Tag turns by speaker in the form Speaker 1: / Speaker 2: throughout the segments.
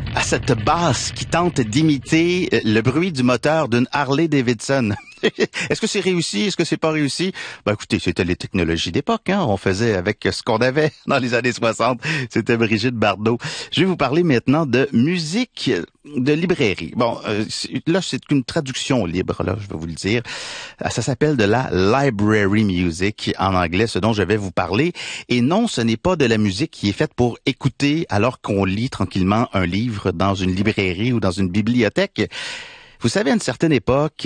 Speaker 1: à cette basse qui tente d'imiter le bruit du moteur d'une Harley Davidson. Est-ce que c'est réussi? Est-ce que c'est pas réussi? Ben écoutez, c'était les technologies d'époque, hein. On faisait avec ce qu'on avait dans les années 60. C'était Brigitte Bardot. Je vais vous parler maintenant de musique de librairie. Bon, là, c'est une traduction libre, là, je vais vous le dire. Ça s'appelle de la library music en anglais, ce dont je vais vous parler. Et non, ce n'est pas de la musique qui est faite pour écouter alors qu'on lit tranquillement un livre dans une librairie ou dans une bibliothèque. Vous savez, à une certaine époque,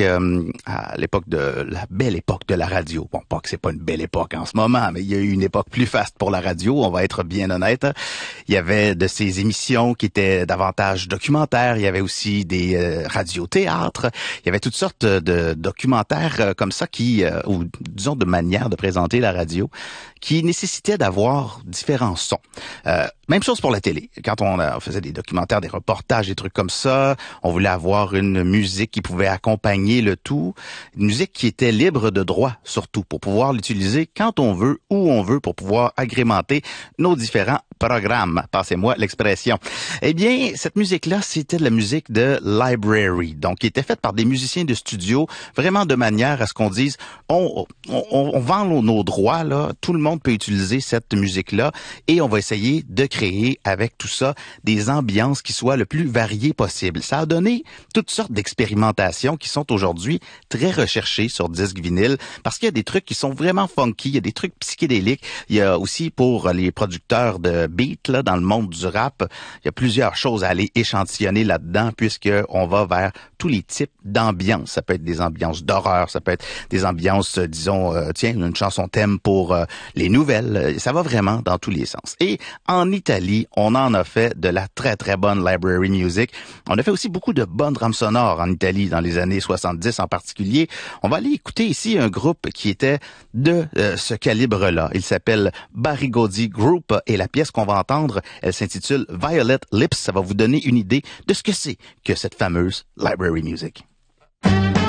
Speaker 1: à l'époque de la belle époque de la radio, bon, pas que c'est pas une belle époque en ce moment, mais il y a eu une époque plus faste pour la radio, on va être bien honnête. Il y avait de ces émissions qui étaient davantage documentaires, il y avait aussi des radiothéâtres, il y avait toutes sortes de documentaires comme ça qui, ou disons de manières de présenter la radio, qui nécessitaient d'avoir différents sons. Même chose pour la télé. Quand on faisait des documentaires, des reportages, des trucs comme ça, on voulait avoir une musique qui pouvait accompagner le tout. Une musique qui était libre de droit, surtout, pour pouvoir l'utiliser quand on veut, où on veut, pour pouvoir agrémenter nos différents programmes. Passez-moi l'expression. Eh bien, cette musique-là, c'était de la musique de library, donc qui était faite par des musiciens de studio, vraiment de manière à ce qu'on dise, on vend nos droits, là, tout le monde peut utiliser cette musique-là, et on va essayer de créer avec tout ça des ambiances qui soient le plus variées possible. Ça a donné toutes sortes d'expérimentations qui sont aujourd'hui très recherchées sur disque vinyle, parce qu'il y a des trucs qui sont vraiment funky, il y a des trucs psychédéliques, il y a aussi pour les producteurs de beat là, dans le monde du rap, il y a plusieurs choses à aller échantillonner là-dedans, puisque on va vers tous les types d'ambiances. Ça peut être des ambiances d'horreur, ça peut être des ambiances, disons, tiens, une chanson thème pour les nouvelles. Ça va vraiment dans tous les sens. Et en Italie, on en a fait de la très, très bonne library music. On a fait aussi beaucoup de bonnes drames sonores en Italie dans les années 70 en particulier. On va aller écouter ici un groupe qui était de ce calibre-là. Il s'appelle Barigozzi Group et la pièce qu'on va entendre, elle s'intitule Violet Lips. Ça va vous donner une idée de ce que c'est que cette fameuse library music.